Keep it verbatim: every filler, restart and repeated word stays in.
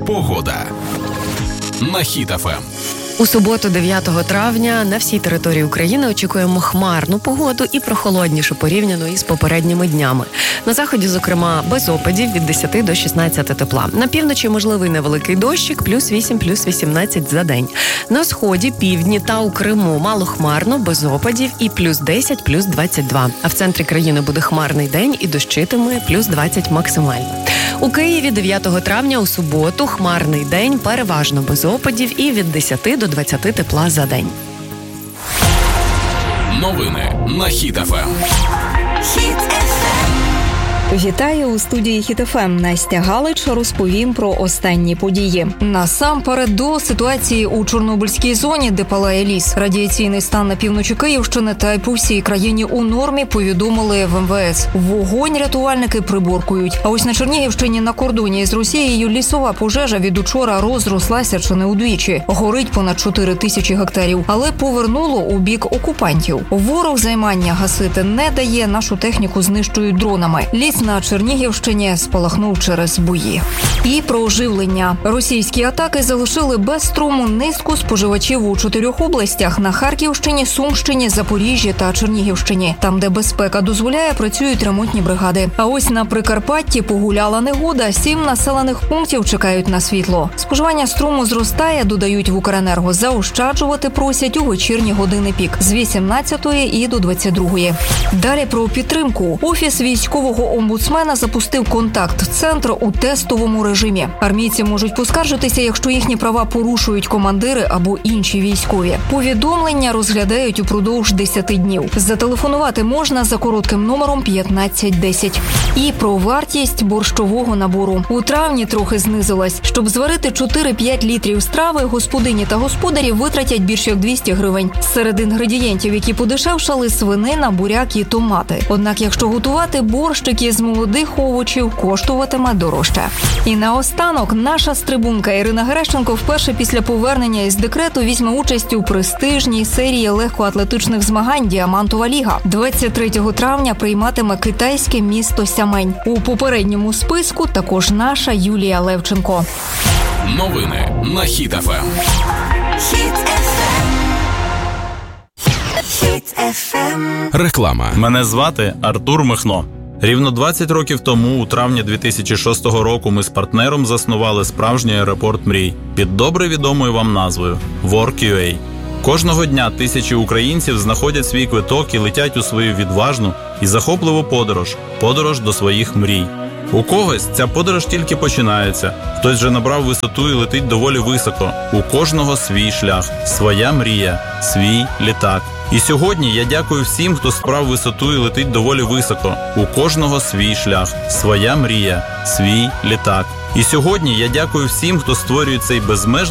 Погода на Хіт еф ем. У суботу, дев'ятого травня, на всій території України очікуємо хмарну погоду і прохолоднішу порівняно із попередніми днями. На заході, зокрема, без опадів від десяти до шістнадцяти тепла. На півночі можливий невеликий дощик, плюс вісім, плюс вісімнадцять за день. На сході, півдні та у Криму малохмарно, без опадів і плюс десять, плюс двадцять два. А в центрі країни буде хмарний день і дощитиме плюс двадцять максимально. У Києві дев'ятого травня у суботу хмарний день, переважно без опадів і від десяти до двадцяти тепла за день. Новини на Хіт еф ем. Хіт еф ем. Вітаю у студії Хіт еф ем. Настя Галич розповім про останні події. Насамперед до ситуації у Чорнобильській зоні, де палає ліс. Радіаційний стан на півночі Київщини та й по всій країні у нормі, повідомили в ем ве ес. Вогонь рятувальники приборкують. А ось на Чернігівщині на кордоні з Росією лісова пожежа від учора розрослася чи не удвічі. Горить понад чотири тисячі гектарів, але повернуло у бік окупантів. Ворог займання гасити не дає, нашу техніку знищують дронами. Ліс на Чернігівщині спалахнув через бої. І про оживлення. Російські атаки залишили без струму низку споживачів у чотирьох областях – на Харківщині, Сумщині, Запоріжжі та Чернігівщині. Там, де безпека дозволяє, працюють ремонтні бригади. А ось на Прикарпатті погуляла негода, сім населених пунктів чекають на світло. Споживання струму зростає, додають в Укренерго. Заощаджувати просять у вечірні години пік з вісімнадцятої і до двадцять другої. Далі про підтримку. Офіс військового омбудсмена запустив контакт-центр у тестовому режимі. Армійці можуть поскаржитися, якщо їхні права порушують командири або інші військові. Повідомлення розглядають упродовж десяти днів. Зателефонувати можна за коротким номером п'ятнадцять десять. І про вартість борщового набору. У травні трохи знизилась. Щоб зварити чотири-п'ять літрів страви, господині та господарі витратять більше як двісті гривень. Серед інгредієнтів, які подешевшали, свинина, буряк і томати. Однак, якщо готувати борщик із молодих овочів, коштуватиме дорожче. І наостанок, наша стрибунка Ірина Геращенко вперше після повернення із декрету візьме участь у престижній серії легкоатлетичних змагань «Діамантова ліга». двадцять третього травня прийматиме китайське місто Сямень. У попередньому списку також наша Юлія Левченко. Новини на Хіт еф ем. Хіт еф ем. Хіт еф ем. Реклама. Мене звати Артур Михно. Рівно двадцять років тому, у травні дві тисячі шостого року, ми з партнером заснували справжній аеропорт мрій під добре відомою вам назвою WorkUA. Кожного дня тисячі українців знаходять свій квиток і летять у свою відважну і захопливу подорож – подорож до своїх мрій. У когось ця подорож тільки починається, хтось вже набрав висоту і летить доволі високо. У кожного свій шлях, своя мрія, свій літак. І сьогодні я дякую всім, хто справ висоту і летить доволі високо. У кожного свій шлях, своя мрія, свій літак. І сьогодні я дякую всім, хто створює цей безмежний